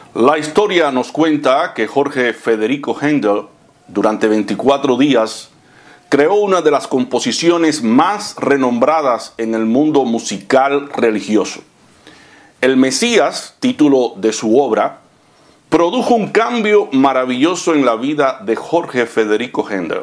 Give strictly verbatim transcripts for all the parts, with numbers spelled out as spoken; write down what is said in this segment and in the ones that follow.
La historia nos cuenta que Jorge Federico Händel, durante veinticuatro días, creó una de las composiciones más renombradas en el mundo musical religioso. El Mesías, título de su obra, produjo un cambio maravilloso en la vida de Jorge Federico Händel.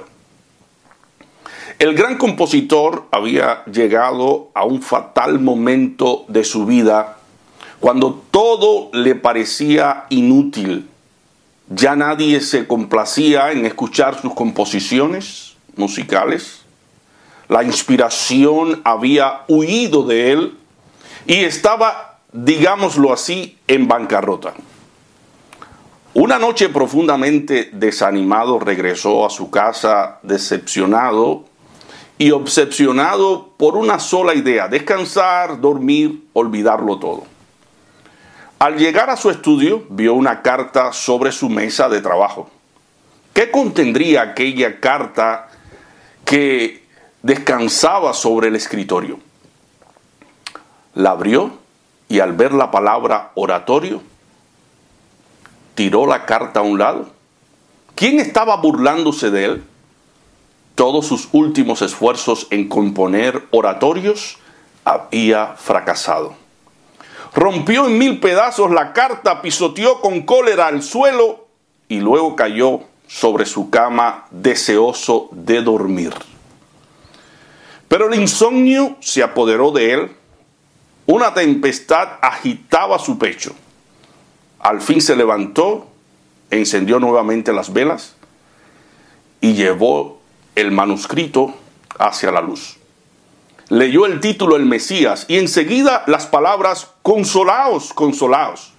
El gran compositor había llegado a un fatal momento de su vida cuando todo le parecía inútil. Ya nadie se complacía en escuchar sus composiciones musicales. La inspiración había huido de él y estaba, digámoslo así, en bancarrota. Una noche profundamente desanimado regresó a su casa decepcionado y obsesionado por una sola idea: descansar, dormir, olvidarlo todo. Al llegar a su estudio, vio una carta sobre su mesa de trabajo. ¿Qué contendría aquella carta que descansaba sobre el escritorio? La abrió y al ver la palabra oratorio, tiró la carta a un lado. ¿Quién estaba burlándose de él? Todos sus últimos esfuerzos en componer oratorios había fracasado. Rompió en mil pedazos la carta, pisoteó con cólera al suelo y luego cayó sobre su cama deseoso de dormir. Pero el insomnio se apoderó de él. Una tempestad agitaba su pecho. Al fin se levantó, encendió nuevamente las velas y llevó el manuscrito hacia la luz. Leyó el título El Mesías y enseguida las palabras consolaos, consolaos.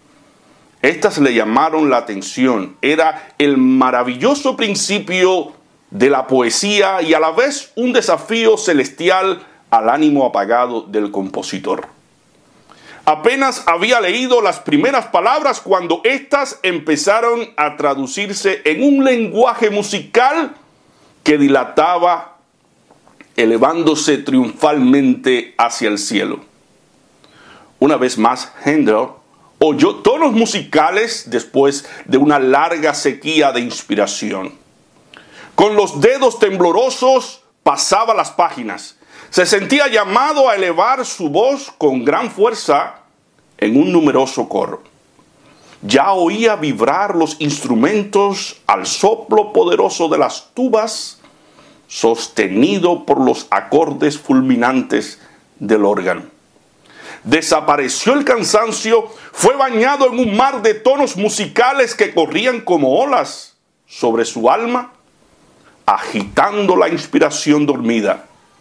Estas le llamaron la atención. Era el maravilloso principio de la poesía y a la vez un desafío celestial al ánimo apagado del compositor. Apenas había leído las primeras palabras cuando éstas empezaron a traducirse en un lenguaje musical que dilataba, elevándose triunfalmente hacia el cielo. Una vez más, Händel oyó tonos musicales después de una larga sequía de inspiración. Con los dedos temblorosos pasaba las páginas. Se sentía llamado a elevar su voz con gran fuerza en un numeroso coro. Ya oía vibrar los instrumentos al soplo poderoso de las tubas, sostenido por los acordes fulminantes del órgano. Desapareció el cansancio, fue bañado en un mar de tonos musicales que corrían como olas sobre su alma, agitando la inspiración dormida.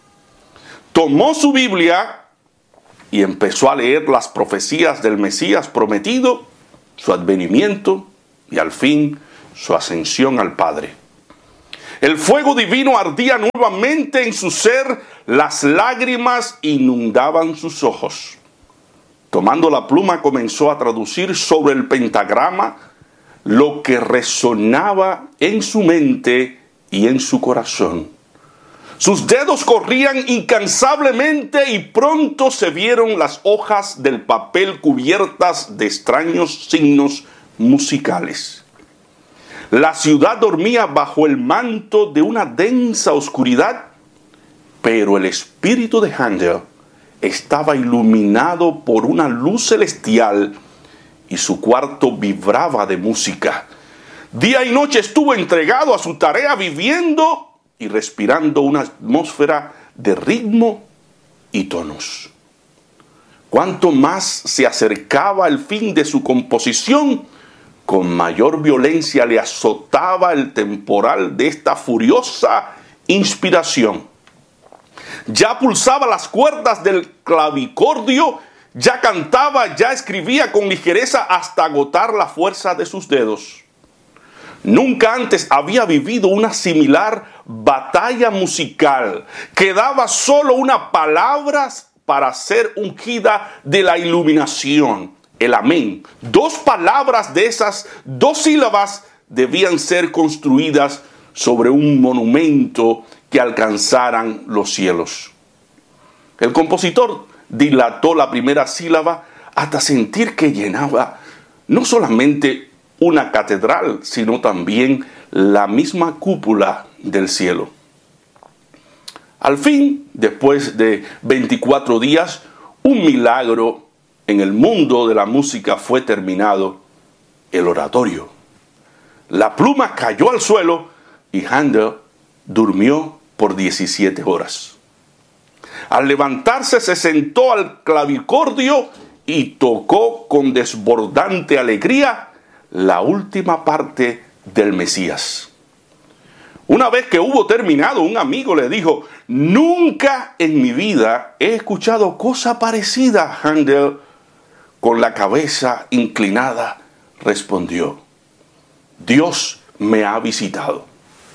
Tomó su Biblia y empezó a leer las profecías del Mesías prometido, su advenimiento y al fin su ascensión al Padre. El fuego divino ardía nuevamente en su ser, las lágrimas inundaban sus ojos. Tomando la pluma comenzó a traducir sobre el pentagrama lo que resonaba en su mente y en su corazón. Sus dedos corrían incansablemente y pronto se vieron las hojas del papel cubiertas de extraños signos musicales. La ciudad dormía bajo el manto de una densa oscuridad, pero el espíritu de Händel estaba iluminado por una luz celestial y su cuarto vibraba de música. Día y noche estuvo entregado a su tarea, viviendo y respirando una atmósfera de ritmo y tonos. Cuanto más se acercaba el fin de su composición, con mayor violencia le azotaba el temporal de esta furiosa inspiración. Ya pulsaba las cuerdas del clavicordio, ya cantaba, ya escribía con ligereza hasta agotar la fuerza de sus dedos. Nunca antes había vivido una similar batalla musical. Quedaba solo una palabra para ser ungida de la iluminación. El amén. Dos palabras de esas dos sílabas debían ser construidas sobre un monumento que alcanzaran los cielos. El compositor dilató la primera sílaba hasta sentir que llenaba no solamente una catedral, sino también la misma cúpula del cielo. Al fin, después de veinticuatro días, un milagro en el mundo de la música fue terminado: el oratorio. La pluma cayó al suelo y Händel durmió por diecisiete horas. Al levantarse se sentó al clavicordio y tocó con desbordante alegría la última parte del Mesías. Una vez que hubo terminado, un amigo le dijo: nunca en mi vida he escuchado cosa parecida. Händel, con la cabeza inclinada, respondió: Dios me ha visitado.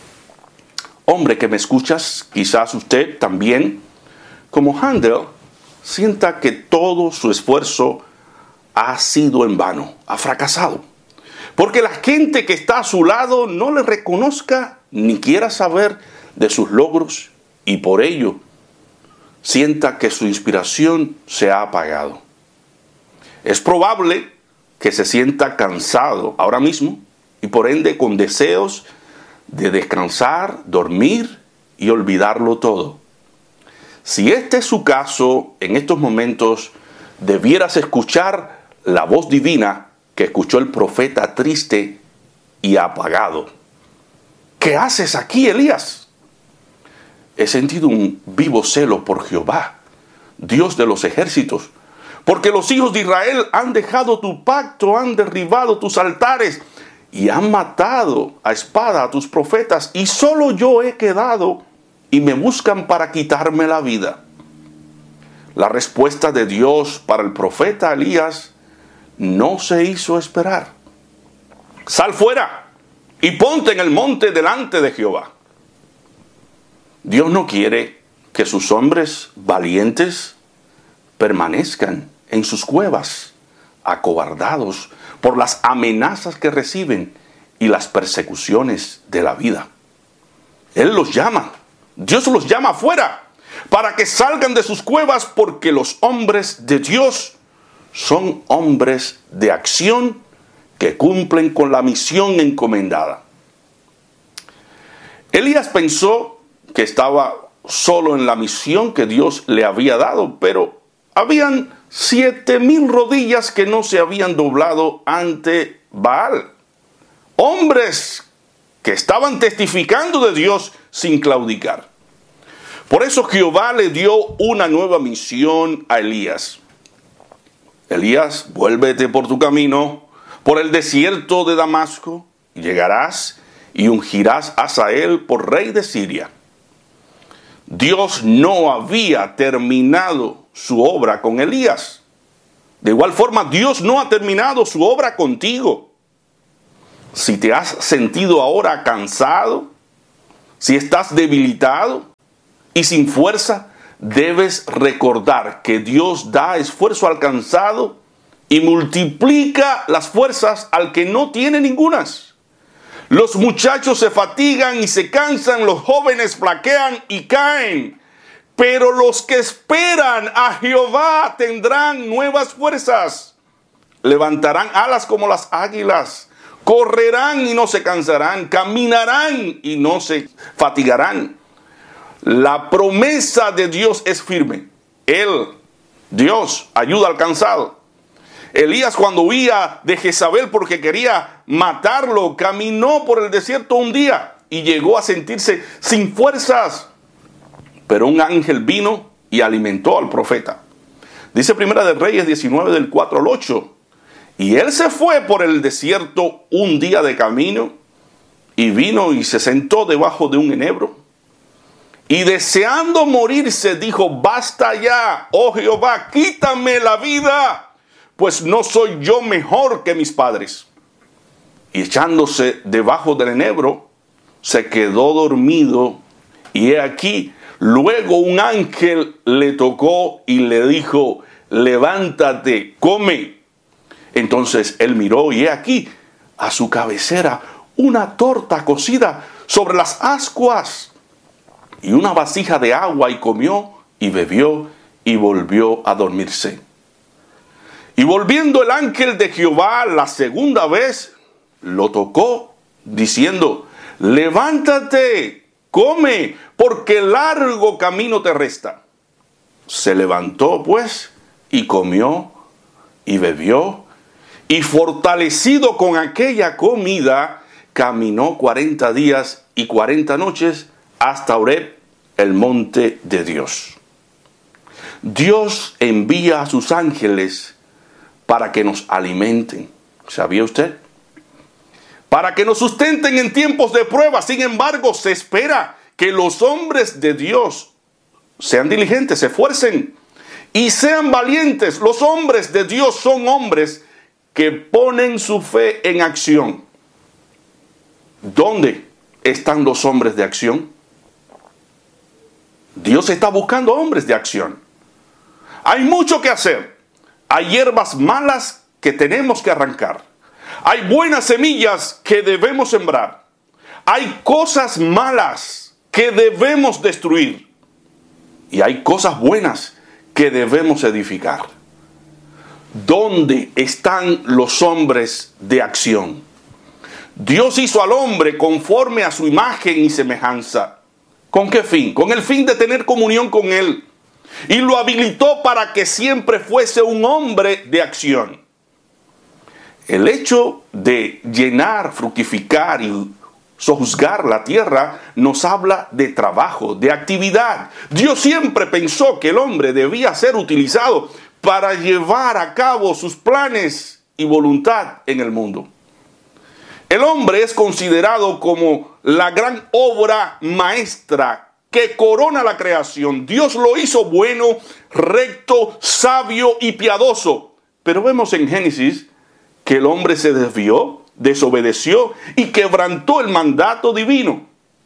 Hombre que me escuchas, quizás usted también, como Händel, sienta que todo su esfuerzo ha sido en vano, ha fracasado. Porque la gente que está a su lado no le reconozca ni quiera saber de sus logros y por ello sienta que su inspiración se ha apagado. Es probable que se sienta cansado ahora mismo y por ende con deseos de descansar, dormir y olvidarlo todo. Si este es su caso, en estos momentos debieras escuchar la voz divina que escuchó el profeta triste y apagado. ¿Qué haces aquí, Elías? He sentido un vivo celo por Jehová, Dios de los ejércitos, porque los hijos de Israel han dejado tu pacto, han derribado tus altares y han matado a espada a tus profetas, y solo yo he quedado y me buscan para quitarme la vida. La respuesta de Dios para el profeta Elías no se hizo esperar. Sal fuera y ponte en el monte delante de Jehová. Dios no quiere que sus hombres valientes permanezcan en sus cuevas, acobardados por las amenazas que reciben y las persecuciones de la vida. Él los llama, Dios los llama afuera para que salgan de sus cuevas, porque los hombres de Dios son hombres de acción que cumplen con la misión encomendada. Elías pensó que estaba solo en la misión que Dios le había dado, pero habían siete mil rodillas que no se habían doblado ante Baal. Hombres que estaban testificando de Dios sin claudicar. Por eso Jehová le dio una nueva misión a Elías. Elías, vuélvete por tu camino, por el desierto de Damasco, y llegarás y ungirás a Hazael por rey de Siria. Dios no había terminado su obra con Elías. De igual forma, Dios no ha terminado su obra contigo. Si te has sentido ahora cansado, si estás debilitado y sin fuerza, debes recordar que Dios da esfuerzo al cansado y multiplica las fuerzas al que no tiene ningunas. Los muchachos se fatigan y se cansan, los jóvenes flaquean y caen. Pero los que esperan a Jehová tendrán nuevas fuerzas. Levantarán alas como las águilas. Correrán y no se cansarán. Caminarán y no se fatigarán. La promesa de Dios es firme. Él, Dios, ayuda al cansado. Elías, cuando huía de Jezabel porque quería matarlo, caminó por el desierto un día y llegó a sentirse sin fuerzas. Pero un ángel vino y alimentó al profeta. Dice Primera de Reyes diecinueve, del cuatro al ocho. Y él se fue por el desierto un día de camino y vino y se sentó debajo de un enebro. Y deseando morirse dijo: basta ya, oh Jehová, quítame la vida, pues no soy yo mejor que mis padres. Y echándose debajo del enebro, se quedó dormido. Y he aquí, luego un ángel le tocó y le dijo: levántate, come. Entonces él miró y he aquí, a su cabecera, una torta cocida sobre las ascuas y una vasija de agua, y comió y bebió y volvió a dormirse. Y volviendo el ángel de Jehová la segunda vez, lo tocó, diciendo: levántate, come, porque largo camino te resta. Se levantó pues, y comió, y bebió, y fortalecido con aquella comida, caminó cuarenta días y cuarenta noches hasta Horeb, el monte de Dios. Dios envía a sus ángeles para que nos alimenten. ¿Sabía usted? Para que nos sustenten en tiempos de prueba. Sin embargo, se espera que los hombres de Dios sean diligentes, se esfuercen y sean valientes. Los hombres de Dios son hombres que ponen su fe en acción. ¿Dónde están los hombres de acción? Dios está buscando hombres de acción. Hay mucho que hacer. Hay hierbas malas que tenemos que arrancar. Hay buenas semillas que debemos sembrar. Hay cosas malas que debemos destruir. Y hay cosas buenas que debemos edificar. ¿Dónde están los hombres de acción? Dios hizo al hombre conforme a su imagen y semejanza. ¿Con qué fin? Con el fin de tener comunión con Él. Y lo habilitó para que siempre fuese un hombre de acción. El hecho de llenar, fructificar y sojuzgar la tierra nos habla de trabajo, de actividad. Dios siempre pensó que el hombre debía ser utilizado para llevar a cabo sus planes y voluntad en el mundo. El hombre es considerado como la gran obra maestra que corona la creación. Dios lo hizo bueno, recto, sabio y piadoso. Pero vemos en Génesis que el hombre se desvió, desobedeció y quebrantó el mandato divino.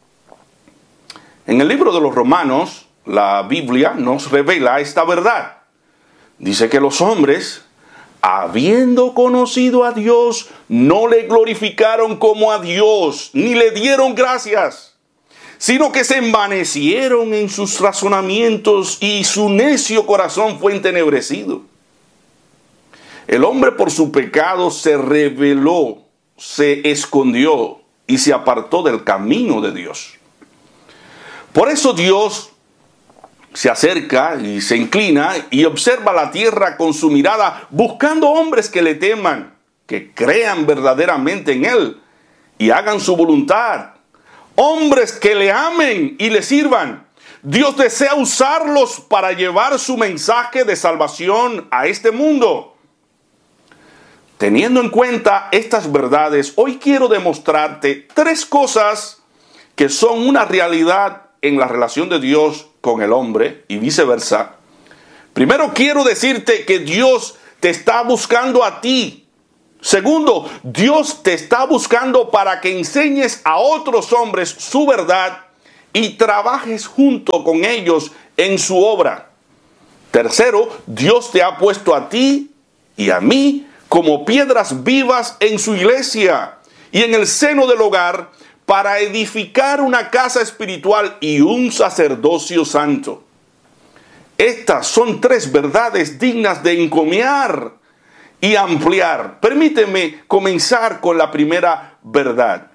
En el libro de los Romanos, la Biblia nos revela esta verdad. Dice que los hombres, habiendo conocido a Dios, no le glorificaron como a Dios, ni le dieron gracias, sino que se envanecieron en sus razonamientos y su necio corazón fue entenebrecido. El hombre por su pecado se rebeló, se escondió y se apartó del camino de Dios. Por eso Dios se acerca y se inclina y observa la tierra con su mirada, buscando hombres que le teman, que crean verdaderamente en Él y hagan su voluntad. Hombres que le amen y le sirvan. Dios desea usarlos para llevar su mensaje de salvación a este mundo. Teniendo en cuenta estas verdades, hoy quiero demostrarte tres cosas que son una realidad en la relación de Dios con el hombre y viceversa. Primero, quiero decirte que Dios te está buscando a ti. Segundo, Dios te está buscando para que enseñes a otros hombres su verdad y trabajes junto con ellos en su obra. Tercero, Dios te ha puesto a ti y a mí como piedras vivas en su iglesia y en el seno del hogar para edificar una casa espiritual y un sacerdocio santo. Estas son tres verdades dignas de encomiar y ampliar. Permíteme comenzar con la primera verdad.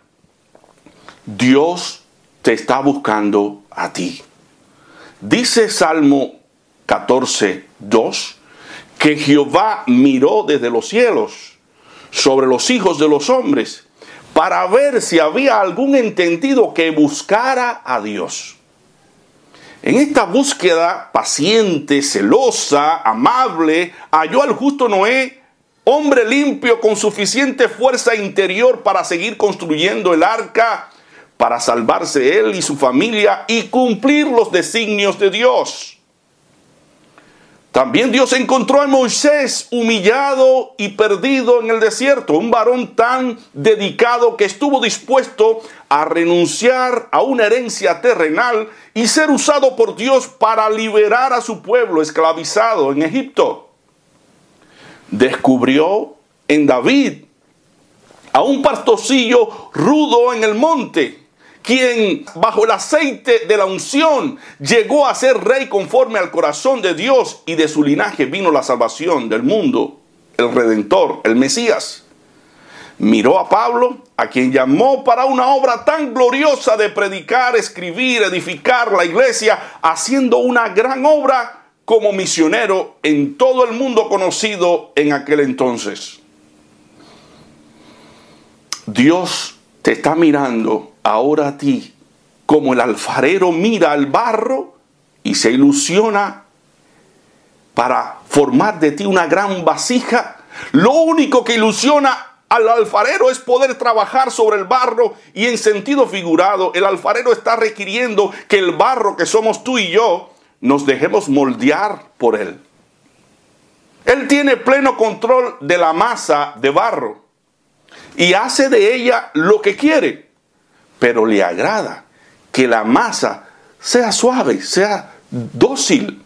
Dios te está buscando a ti. Dice Salmo catorce, dos, que Jehová miró desde los cielos sobre los hijos de los hombres para ver si había algún entendido que buscara a Dios. En esta búsqueda paciente, celosa, amable, halló al justo Noé, hombre limpio con suficiente fuerza interior para seguir construyendo el arca, para salvarse él y su familia y cumplir los designios de Dios. También Dios encontró a Moisés humillado y perdido en el desierto, un varón tan dedicado que estuvo dispuesto a renunciar a una herencia terrenal y ser usado por Dios para liberar a su pueblo esclavizado en Egipto. Descubrió en David a un pastorcillo rudo en el monte, quien bajo el aceite de la unción llegó a ser rey conforme al corazón de Dios, y de su linaje vino la salvación del mundo. el Redentor, el Mesías. Miró a Pablo, a quien llamó para una obra tan gloriosa de predicar, escribir, edificar la iglesia, haciendo una gran obra como misionero en todo el mundo conocido en aquel entonces. Dios te está mirando ahora a ti como el alfarero mira al barro y se ilusiona para formar de ti una gran vasija. Lo único que ilusiona al alfarero es poder trabajar sobre el barro, y en sentido figurado, el alfarero está requiriendo que el barro que somos tú y yo nos dejemos moldear por él. Él tiene pleno control de la masa de barro y hace de ella lo que quiere, pero le agrada que la masa sea suave, sea dócil.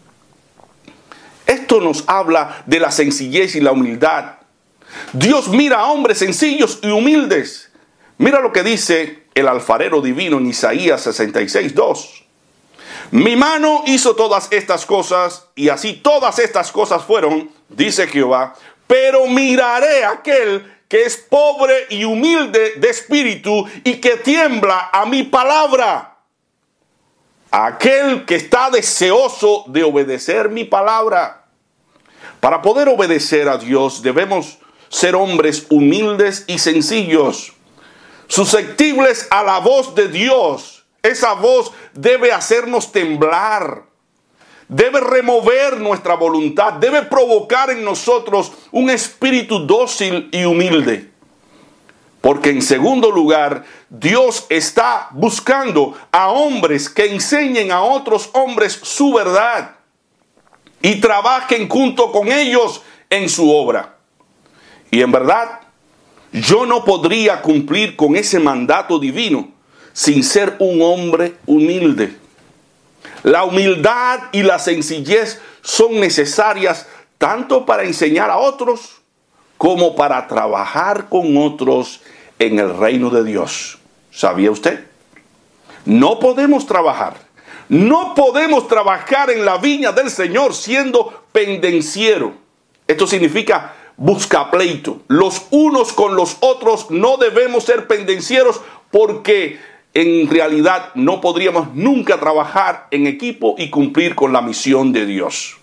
Esto nos habla de la sencillez y la humildad. Dios mira a hombres sencillos y humildes. Mira lo que dice el alfarero divino en Isaías sesenta y seis, dos. Mi mano hizo todas estas cosas, y así todas estas cosas fueron, dice Jehová, pero miraré a aquel que es pobre y humilde de espíritu y que tiembla a mi palabra. Aquel que está deseoso de obedecer mi palabra. Para poder obedecer a Dios debemos ser hombres humildes y sencillos, susceptibles a la voz de Dios. Esa voz debe hacernos temblar, debe remover nuestra voluntad, debe provocar en nosotros un espíritu dócil y humilde. Porque en segundo lugar, Dios está buscando a hombres que enseñen a otros hombres su verdad y trabajen junto con ellos en su obra. Y en verdad, yo no podría cumplir con ese mandato divino sin ser un hombre humilde. La humildad y la sencillez son necesarias tanto para enseñar a otros como para trabajar con otros en el reino de Dios. ¿Sabía usted? No podemos trabajar, no podemos trabajar en la viña del Señor siendo pendenciero. Esto significa busca pleito. Los unos con los otros no debemos ser pendencieros, porque en realidad no podríamos nunca trabajar en equipo y cumplir con la misión de Dios.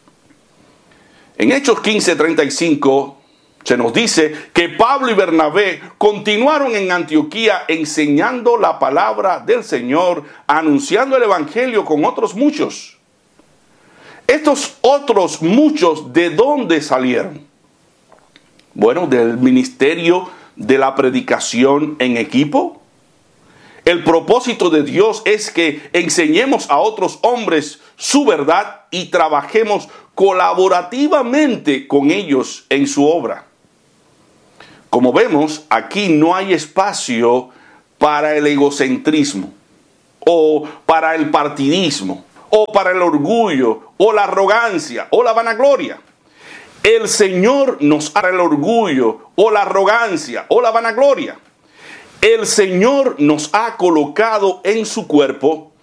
En Hechos quince, treinta y cinco se nos dice que Pablo y Bernabé continuaron en Antioquía enseñando la palabra del Señor, anunciando el evangelio con otros muchos. Estos otros muchos, ¿de dónde salieron? Bueno, del ministerio de la predicación en equipo. El propósito de Dios es que enseñemos a otros hombres su verdad y trabajemos colaborativamente con ellos en su obra. Como vemos, aquí no hay espacio para el egocentrismo, o para el partidismo, o para el orgullo, o la arrogancia, o la vanagloria. El Señor nos hará el orgullo, o la arrogancia, o la vanagloria. El Señor nos ha colocado en su cuerpo